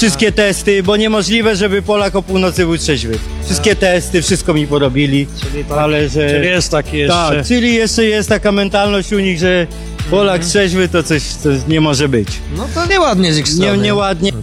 wszystkie testy, bo niemożliwe, żeby Polak o północy był trzeźwy. Wszystkie testy, wszystko mi porobili, ale że... Czyli jest taki jeszcze... Tak, czyli jeszcze jest taka mentalność u nich, że Polak trzeźwy to coś nie może być. No to nieładnie z ich strony. Nieładnie.